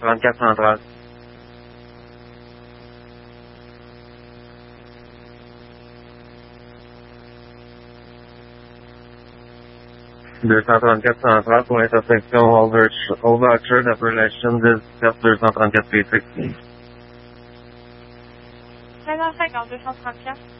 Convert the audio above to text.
34 centrale. « 234 centrale pour l'intersection Overture d'Appalachian 234 P6. 13h50, 234.